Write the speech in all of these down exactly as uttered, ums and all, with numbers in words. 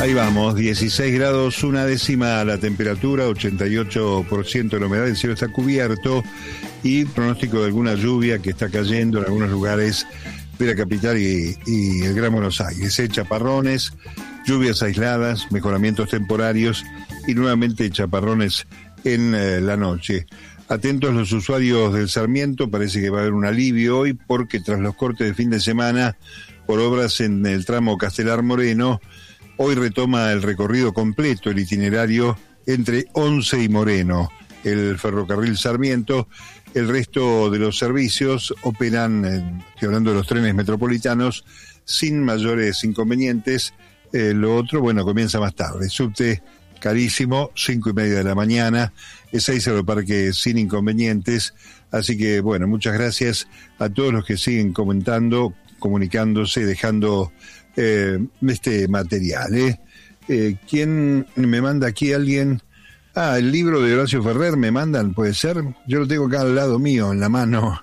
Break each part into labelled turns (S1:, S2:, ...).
S1: Ahí vamos, dieciséis grados, una décima la temperatura, ochenta y ocho por ciento de la humedad, el cielo está cubierto y pronóstico de alguna lluvia que está cayendo en algunos lugares de la capital y, y el Gran Buenos Aires. ¿eh? Chaparrones, lluvias aisladas, mejoramientos temporarios y nuevamente chaparrones en eh, la noche. Atentos los usuarios del Sarmiento, parece que va a haber un alivio hoy porque tras los cortes de fin de semana por obras en el tramo Castelar Moreno, hoy retoma el recorrido completo, el itinerario entre Once y Moreno, el ferrocarril Sarmiento. El resto de los servicios operan, eh, estoy hablando de los trenes metropolitanos, sin mayores inconvenientes. Eh, lo otro, bueno, comienza más tarde. Subte carísimo, cinco y media de la mañana, Ezeiza Aeroparque sin inconvenientes. Así que, bueno, muchas gracias a todos los que siguen comentando, comunicándose, dejando eh, este material. ¿eh? Eh, ¿Quién me manda aquí? ¿Alguien? Ah, el libro de Horacio Ferrer me mandan, ¿puede ser? Yo lo tengo acá al lado mío, en la mano.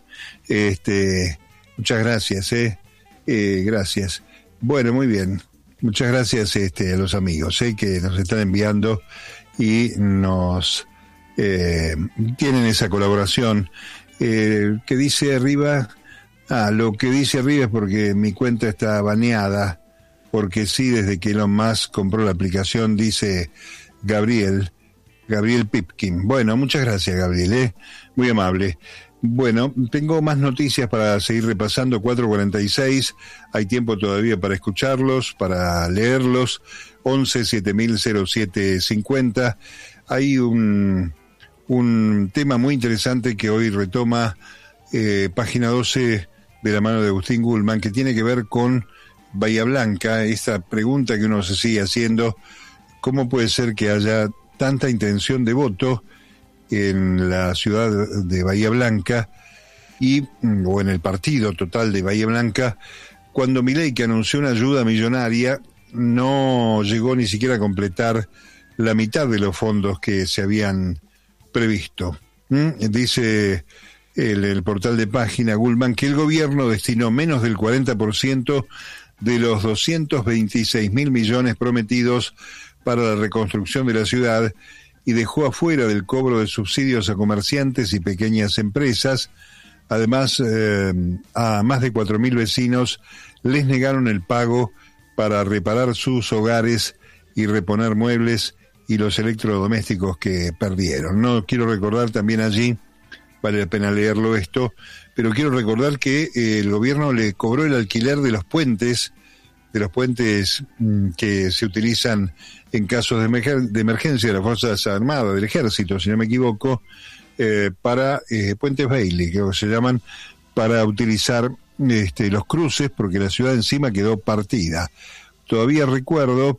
S1: Este, muchas gracias, ¿eh? eh gracias. Bueno, muy bien. Muchas gracias este, a los amigos ¿eh? que nos están enviando y nos eh, tienen esa colaboración. Eh, ¿Qué dice arriba? Ah, lo que dice arriba es porque mi cuenta está baneada, porque sí, desde que Elon Musk compró la aplicación, dice Gabriel, Gabriel Pipkin. Bueno, muchas gracias, Gabriel, ¿eh? Muy amable. Bueno, tengo más noticias para seguir repasando, cuatro cuarenta y seis, hay tiempo todavía para escucharlos, para leerlos, once siete mil cero siete cincuenta. Hay un, un tema muy interesante que hoy retoma eh, página doce de la mano de Agustín Gulman, que tiene que ver con Bahía Blanca, esta pregunta que uno se sigue haciendo, ¿cómo puede ser que haya tanta intención de voto en la ciudad de Bahía Blanca y o en el partido total de Bahía Blanca, cuando Milei, que anunció una ayuda millonaria, no llegó ni siquiera a completar la mitad de los fondos que se habían previsto? ¿Mm? Dice el, el portal de página Gulman que el gobierno destinó menos del cuarenta por ciento de los doscientos veintiséis mil millones prometidos para la reconstrucción de la ciudad y dejó afuera del cobro de subsidios a comerciantes y pequeñas empresas. Además, eh, a más de cuatro mil vecinos les negaron el pago para reparar sus hogares y reponer muebles y los electrodomésticos que perdieron. No quiero recordar también allí, vale la pena leerlo esto, pero quiero recordar que eh, el gobierno le cobró el alquiler de los puentes, de los puentes mmm, que se utilizan en casos de, emergen- de emergencia de las Fuerzas Armadas, del Ejército, si no me equivoco, eh, para eh, puentes Bailey, que se llaman, para utilizar este, los cruces, porque la ciudad encima quedó partida. Todavía recuerdo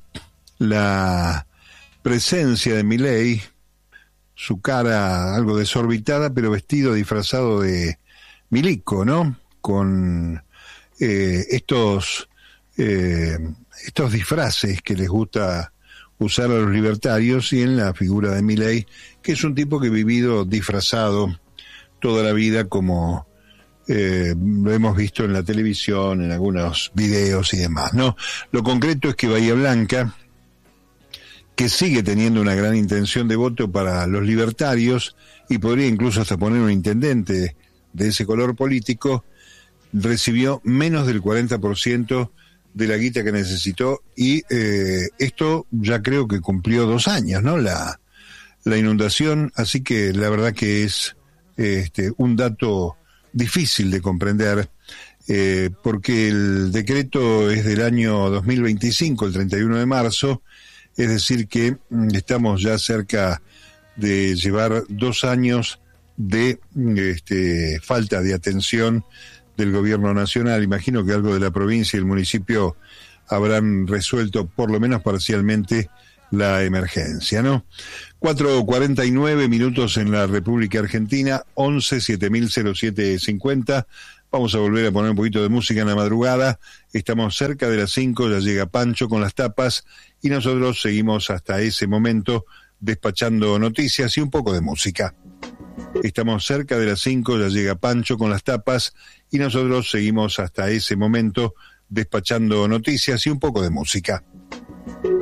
S1: la presencia de Milei, su cara algo desorbitada, pero vestido, disfrazado de milico, ¿no? Con eh, estos... Eh, estos disfraces que les gusta usar a los libertarios, y en la figura de Milei, que es un tipo que ha vivido disfrazado toda la vida, como eh, lo hemos visto en la televisión, en algunos videos y demás, ¿no? Lo concreto es que Bahía Blanca, que sigue teniendo una gran intención de voto para los libertarios, y podría incluso hasta poner un intendente de ese color político, recibió menos del cuarenta por ciento de la guita que necesitó, y eh, esto ya creo que cumplió dos años, ¿no? La, la inundación, así que la verdad que es este, un dato difícil de comprender, eh, porque el decreto es del año dos mil veinticinco, el treinta y uno de marzo, es decir que estamos ya cerca de llevar dos años de este, falta de atención del gobierno nacional. Imagino que algo de la provincia y el municipio habrán resuelto por lo menos parcialmente la emergencia, ¿no? cuatro cuarenta y nueve minutos en la República Argentina, once siete mil cero siete cincuenta. Vamos a volver a poner un poquito de música en la madrugada. Estamos cerca de las cinco, ya llega Pancho con las tapas y nosotros seguimos hasta ese momento despachando noticias y un poco de música. Estamos cerca de las cinco, ya llega Pancho con las tapas y nosotros seguimos hasta ese momento despachando noticias y un poco de música.